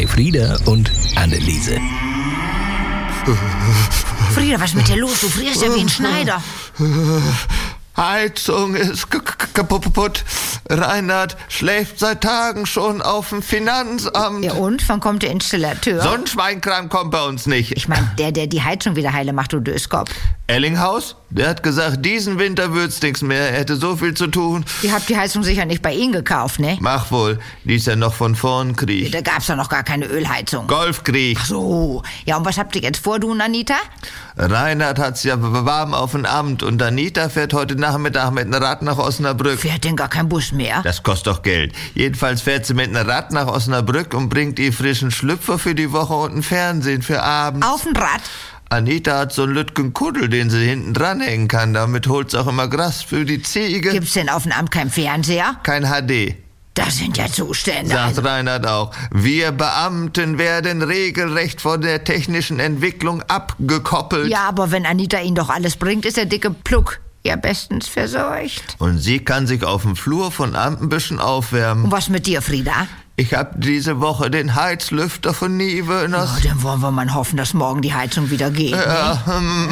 Frieda und Anneliese. Frieda, was ist mit dir los? Du frierst ja wie ein Schneider. Heizung ist kaputt. Reinhard schläft seit Tagen schon auf dem Finanzamt. Ja und? Wann kommt der Installateur? So ein Schweinkram kommt bei uns nicht. Ich meine, der die Heizung wieder heile macht, du Döskopf. Ellinghaus? Der hat gesagt, diesen Winter wird's nichts mehr. Er hätte so viel zu tun. Ihr habt die Heizung sicher nicht bei Ihnen gekauft, ne? Mach wohl. Die ist ja noch von vorn Krieg. Da gab's doch noch gar keine Ölheizung. Golfkrieg. Ach so. Ja, und was habt ihr jetzt vor, du und Anita? Reinhard hat's ja warm auf dem Amt und Anita fährt heute Nachmittag mit einem Rad nach Osnabrück. Fährt denn gar kein Bus mehr? Das kostet doch Geld. Jedenfalls fährt sie mit einem Rad nach Osnabrück und bringt ihr frischen Schlüpfer für die Woche und ein Fernsehen für abends. Auf dem Rad? Anita hat so einen Lütgen-Kuddel, den sie hinten dranhängen kann. Damit holt sie auch immer Gras für die Ziege. Gibt's denn auf dem Amt keinen Fernseher? Kein HD. Das sind ja Zustände. Sagt Reinhard auch. Wir Beamten werden regelrecht von der technischen Entwicklung abgekoppelt. Ja, aber wenn Anita Ihnen doch alles bringt, ist der dicke Pluck ja bestens verseucht. Und sie kann sich auf dem Flur von Amt ein bisschen aufwärmen. Und was mit dir, Frieda? Ich hab diese Woche den Heizlüfter von Niewöhners. Oh, dann wollen wir mal hoffen, dass morgen die Heizung wieder geht. Ja, ne?